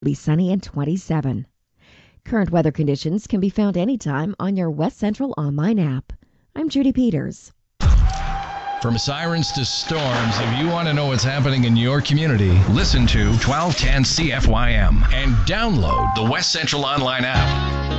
sunny and 27. Current weather conditions can be found anytime on your West Central online app. I'm Judy Peters. From sirens to storms, if you want to know what's happening in your community, listen to 1210 CFYM and download the West Central online app.